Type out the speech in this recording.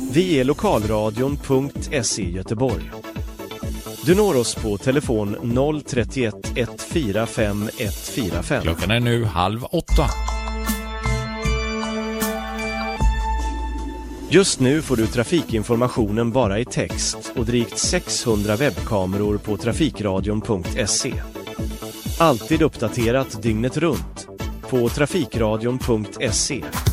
Vi är lokalradion.se Göteborg. Du når oss på telefon 031 145 145. Klockan är nu 7:30. Just nu får du trafikinformationen bara i text och drygt 600 webbkameror på trafikradion.se. Alltid uppdaterat dygnet runt på trafikradion.se.